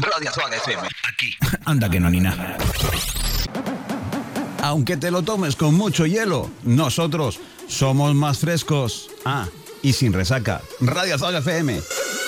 Radio Swag FM. Aquí. Anda que no, ni nada. Aunque te lo tomes con mucho hielo, nosotros somos más frescos. Y sin resaca. Radio Swag FM.